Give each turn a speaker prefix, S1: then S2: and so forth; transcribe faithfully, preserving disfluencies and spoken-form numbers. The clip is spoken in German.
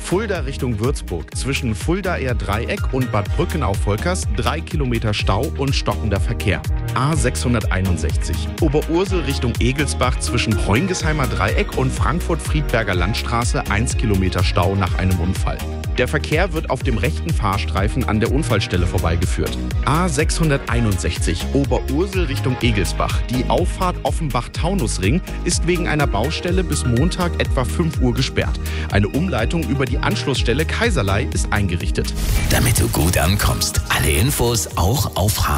S1: Fulda Richtung Würzburg. Zwischen Fuldaer Dreieck und Bad Brückenau-Volkers drei Kilometer Stau und stockender Verkehr. A sechshunderteinundsechzig. Oberursel Richtung Egelsbach zwischen Heungesheimer Dreieck und Frankfurt-Friedberger Landstraße eins Kilometer Stau nach einem Unfall. Der Verkehr wird auf dem rechten Fahrstreifen an der Unfallstelle vorbeigeführt. A sechshunderteinundsechzig. Oberursel Richtung Egelsbach. Die Auffahrt Offenbach-Taunusring ist wegen einer Baustelle bis Montag etwa fünf Uhr gesperrt. Eine Umleitung über die Anschlussstelle Kaiserlei ist eingerichtet.
S2: Damit du gut ankommst. Alle Infos auch auf h